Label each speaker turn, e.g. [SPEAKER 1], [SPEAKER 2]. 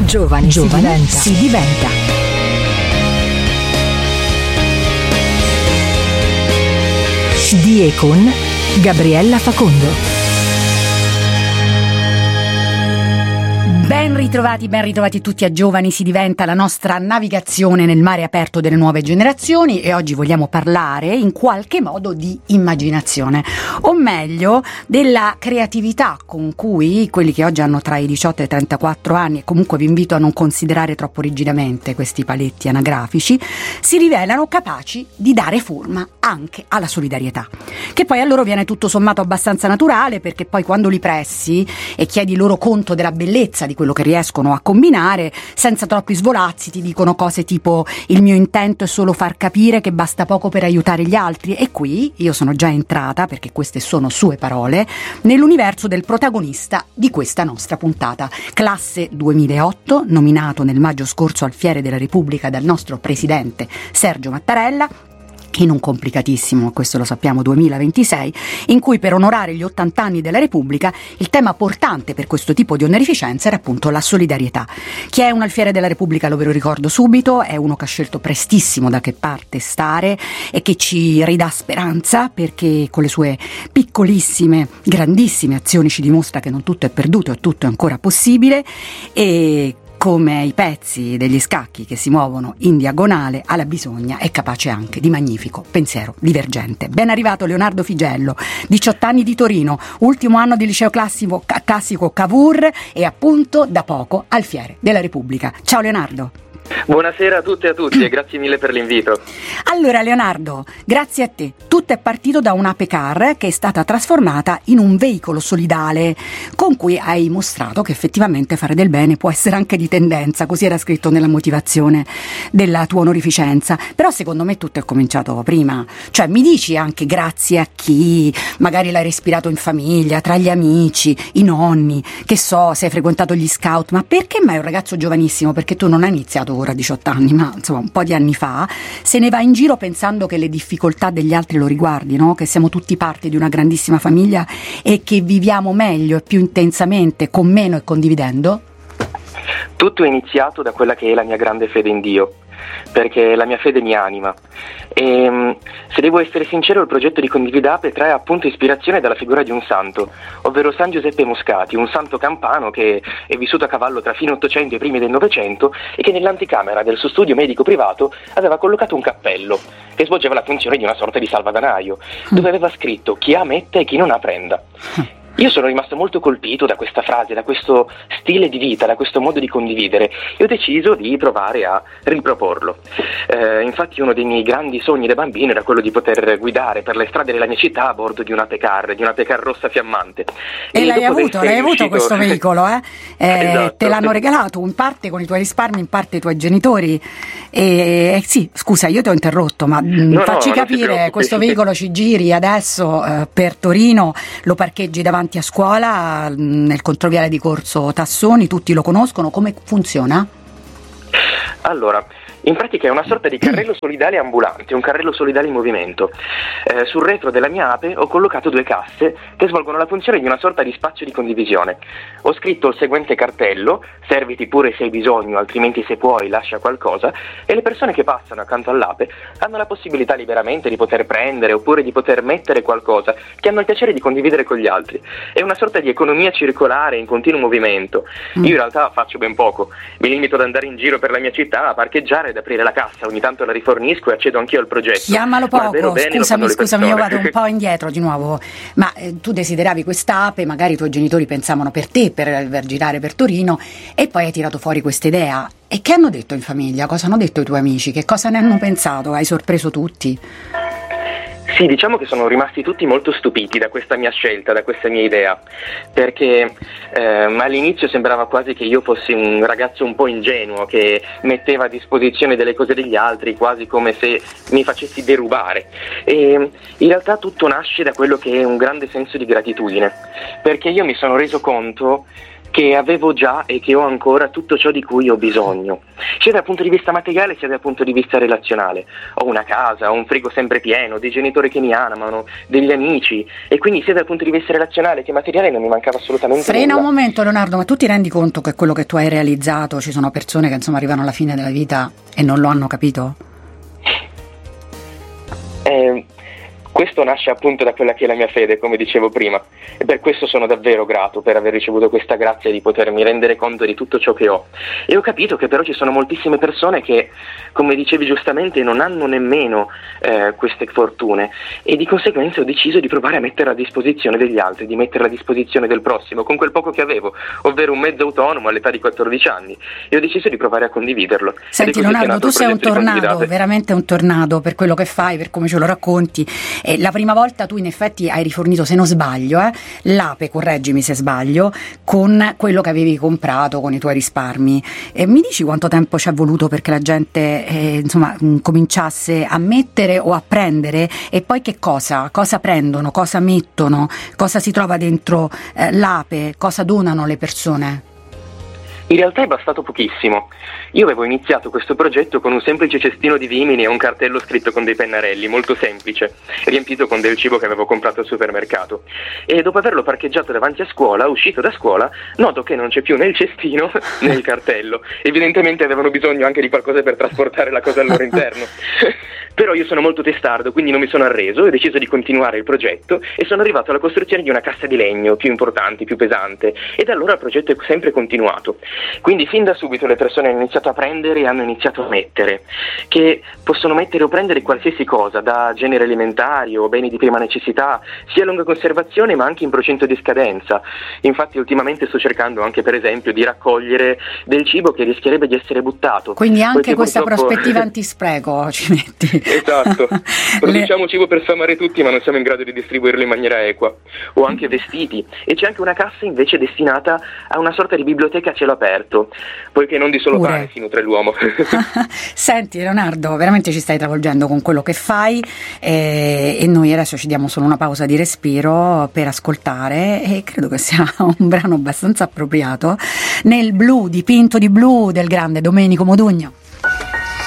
[SPEAKER 1] Giovani, si diventa. Di e con Gabriella Facondo.
[SPEAKER 2] Ben ritrovati tutti a Giovani si diventa, la nostra navigazione nel mare aperto delle nuove generazioni, e oggi vogliamo parlare in qualche modo di immaginazione, o meglio della creatività con cui quelli che oggi hanno tra i 18 e i 34 anni, e comunque vi invito a non considerare troppo rigidamente questi paletti anagrafici, si rivelano capaci di dare forma anche alla solidarietà, che poi a loro viene tutto sommato abbastanza naturale, perché poi quando li pressi e chiedi loro conto della bellezza di quello che riescono a combinare, senza troppi svolazzi ti dicono cose tipo: il mio intento è solo far capire che basta poco per aiutare gli altri. E qui io sono già entrata, perché queste sono sue parole, nell'universo del protagonista di questa nostra puntata. Classe 2008, nominato nel maggio scorso al Fiere della Repubblica dal nostro presidente Sergio Mattarella, in un complicatissimo, questo lo sappiamo, 2026, in cui per onorare gli 80 anni della Repubblica il tema portante per questo tipo di onorificenza era appunto la solidarietà. Chi è un alfiere della Repubblica, lo ve lo ricordo subito, è uno che ha scelto prestissimo da che parte stare e che ci ridà speranza, perché con le sue piccolissime, grandissime azioni ci dimostra che non tutto è perduto e tutto è ancora possibile, e come i pezzi degli scacchi che si muovono in diagonale, alla bisogna è capace anche di magnifico pensiero divergente. Ben arrivato Leonardo Figello, 18 anni di Torino, ultimo anno di liceo classico Cavour e appunto da poco al Fiere della Repubblica. Ciao Leonardo.
[SPEAKER 3] Buonasera a tutte e a tutti e grazie mille per l'invito.
[SPEAKER 2] Allora Leonardo, grazie a te. Tutto è partito da un'ape car che è stata trasformata in un veicolo solidale, con cui hai mostrato che effettivamente fare del bene può essere anche di tendenza, così era scritto nella motivazione della tua onorificenza. Però secondo me tutto è cominciato prima, cioè mi dici anche grazie a chi magari l'hai respirato in famiglia, tra gli amici, i nonni, che so, se hai frequentato gli scout, ma perché mai un ragazzo giovanissimo, perché tu non hai iniziato ora 18 anni, ma insomma un po' di anni fa, se ne va in giro pensando che le difficoltà degli altri lo riguardino, che siamo tutti parte di una grandissima famiglia e che viviamo meglio e più intensamente con meno e condividendo?
[SPEAKER 3] Tutto è iniziato da quella che è la mia grande fede in Dio, perché la mia fede mi anima, e se devo essere sincero, il progetto di Condividape trae appunto ispirazione dalla figura di un santo, ovvero San Giuseppe Moscati, un santo campano che è vissuto a cavallo tra fine 800 e i primi del Novecento e che nell'anticamera del suo studio medico privato aveva collocato un cappello che svolgeva la funzione di una sorta di salvadanaio, dove aveva scritto: chi ha metta e chi non ha prenda. Io sono rimasto molto colpito da questa frase, da questo stile di vita, da questo modo di condividere, e ho deciso di provare a riproporlo. Infatti uno dei miei grandi sogni da bambino era quello di poter guidare per le strade della mia città a bordo di una Pecar rossa fiammante.
[SPEAKER 2] E l'hai avuto questo veicolo, eh?
[SPEAKER 3] Esatto.
[SPEAKER 2] Te l'hanno regalato in parte con i tuoi risparmi, in parte i tuoi genitori. Sì, scusa, io ti ho interrotto, ma facci capire, questo veicolo ci giri adesso per Torino, lo parcheggi davanti a scuola nel controviale di Corso Tassoni, tutti lo conoscono, come funziona?
[SPEAKER 3] Allora, in pratica è una sorta di carrello solidale ambulante, un carrello solidale in movimento. Sul retro della mia ape ho collocato 2 casse che svolgono la funzione di una sorta di spazio di condivisione. Ho scritto il seguente cartello: serviti pure se hai bisogno, altrimenti se puoi lascia qualcosa, e le persone che passano accanto all'ape hanno la possibilità liberamente di poter prendere oppure di poter mettere qualcosa che hanno il piacere di condividere con gli altri. È una sorta di economia circolare in continuo movimento. Io in realtà faccio ben poco, mi limito ad andare in giro per la mia città a parcheggiare, ad aprire la cassa, ogni tanto la rifornisco e accedo anch'io al progetto.
[SPEAKER 2] Chiamalo poco, scusami, io vado un po' indietro di nuovo, ma tu desideravi quest'ape, magari i tuoi genitori pensavano per te, per girare per Torino, e poi hai tirato fuori questa idea. E che hanno detto in famiglia? Cosa hanno detto i tuoi amici? Che cosa ne hanno pensato? Hai sorpreso tutti?
[SPEAKER 3] Sì, diciamo che sono rimasti tutti molto stupiti da questa mia scelta, da questa mia idea, perché all'inizio sembrava quasi che io fossi un ragazzo un po' ingenuo che metteva a disposizione delle cose degli altri quasi come se mi facessi derubare, e in realtà tutto nasce da quello che è un grande senso di gratitudine, perché io mi sono reso conto che avevo già e che ho ancora tutto ciò di cui ho bisogno. sia dal punto di vista materiale sia dal punto di vista relazionale. Ho una casa, ho un frigo sempre pieno, dei genitori che mi amano, degli amici, e quindi sia dal punto di vista relazionale che materiale non mi mancava assolutamente
[SPEAKER 2] Frena
[SPEAKER 3] nulla.
[SPEAKER 2] un momento, Leonardo, ma tu ti rendi conto che quello che tu hai realizzato, ci sono persone che insomma arrivano alla fine della vita e non lo hanno capito?
[SPEAKER 3] Questo nasce appunto da quella che è la mia fede, come dicevo prima, e per questo sono davvero grato per aver ricevuto questa grazia di potermi rendere conto di tutto ciò che ho. E ho capito che però ci sono moltissime persone che, come dicevi giustamente, non hanno nemmeno queste fortune, e di conseguenza ho deciso di provare a metterla a disposizione degli altri, di metterla a disposizione del prossimo, con quel poco che avevo, ovvero un mezzo autonomo all'età di 14 anni, e ho deciso di provare a condividerlo.
[SPEAKER 2] Senti Leonardo, tu sei un tornado, veramente un tornado per quello che fai, per come ce lo racconti. La prima volta tu in effetti hai rifornito, se non sbaglio, l'Ape, correggimi se sbaglio, con quello che avevi comprato con i tuoi risparmi. Mi dici quanto tempo ci è voluto perché la gente insomma cominciasse a mettere o a prendere, e poi che cosa prendono, cosa mettono, cosa si trova dentro l'Ape, cosa donano le persone?
[SPEAKER 3] In realtà è bastato pochissimo. Io avevo iniziato questo progetto con un semplice cestino di vimini e un cartello scritto con dei pennarelli, molto semplice, riempito con del cibo che avevo comprato al supermercato. E dopo averlo parcheggiato davanti a scuola, uscito da scuola, noto che non c'è più né il cestino né il cartello. Evidentemente avevano bisogno anche di qualcosa per trasportare la cosa al loro interno. Però io sono molto testardo, quindi non mi sono arreso, ho deciso di continuare il progetto e sono arrivato alla costruzione di una cassa di legno più importante, più pesante, e da allora il progetto è sempre continuato. Quindi fin da subito le persone hanno iniziato a prendere e hanno iniziato a mettere, che possono mettere o prendere qualsiasi cosa, da generi alimentari o beni di prima necessità, sia a lunga conservazione ma anche in procinto di scadenza. Infatti ultimamente sto cercando anche per esempio di raccogliere del cibo che rischierebbe di essere buttato.
[SPEAKER 2] Quindi anche questa prospettiva antispreco ci metti.
[SPEAKER 3] Esatto, produciamo cibo per sfamare tutti ma non siamo in grado di distribuirlo in maniera equa. O anche vestiti, e c'è anche una cassa invece destinata a una sorta di biblioteca a cielo aperto, poiché non di solo pane si nutre l'uomo.
[SPEAKER 2] Senti Leonardo, veramente ci stai travolgendo con quello che fai, e noi adesso ci diamo solo una pausa di respiro per ascoltare, e credo che sia un brano abbastanza appropriato, Nel blu, dipinto di blu, del grande Domenico Modugno.